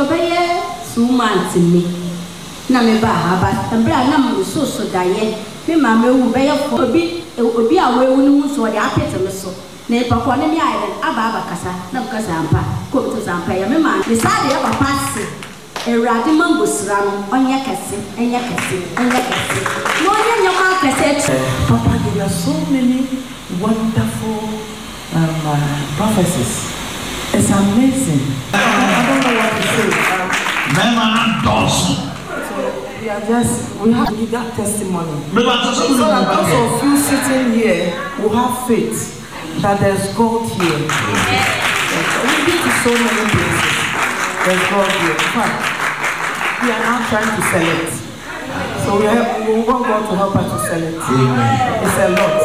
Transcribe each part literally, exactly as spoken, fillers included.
obeye two months me na me ba ha ba embra na mo so so daye me ma me wu beye for obi obi a we wu nu so de apete me so na papa ne mi aye aba aba kasa na kasa ampa ko to sampa ya me ma me sa de ba pass Eradi mango srano onye kase enye kase enye kase no onye nyoma kase. Papa, there are so many wonderful um, uh, prophecies. It's amazing. I don't know what to say. So we are just we have to give that testimony. So that those of you sitting here will have faith that there's God here. We've been to so many places. There's God here. In fact, we are now trying to sell it. So we, have, we want God to help us to sell it. Amen. It's a lot.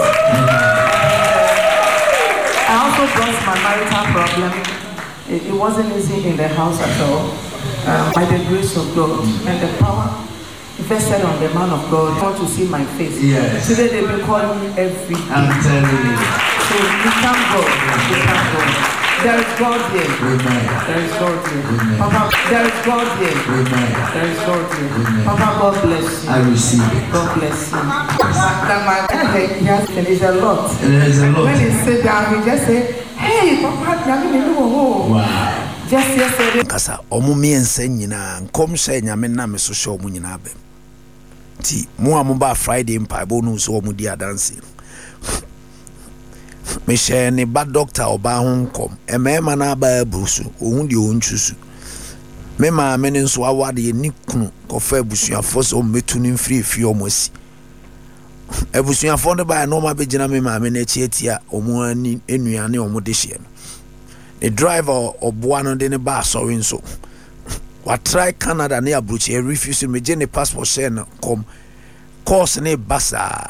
I also brought my marital problem. It, it wasn't easy in the house at all. Um, by the grace of God and the power vested on the man of God. I want to see my face. Yes. Today they've been calling me every day. I'm telling you. So we thank God. We thank God. There is God here. Amen. There is God here. Amen. Papa, there is God here. Amen. There is God here. Amen. Papa, God bless you. I receive it. God bless you. That my head, he has finished a lot. There is a lot. When he sit down, he just say, "Hey, Papa, I'm in the home." Wow. Just yesterday. Kasa omu miense nyina nkom hye nyame na me so hye omu nyina be. Ti mu amuba Friday mpa bo no so omu di adanse. Me share ne ba doctor oba ho nkom. Emema na ba abusu, ohun de onchusu. Me ma me ne nso awade ni kunu kofa abusuafo so metu ni mfiri fi omosi. Abusuafo ne ba no ma be gina me ma me na echi etia omu ani enuane omu de hye no. The driver or Buano de ne bar so in so. What try Canada near Bruce refusing me Jenny passport share come course ne bassa.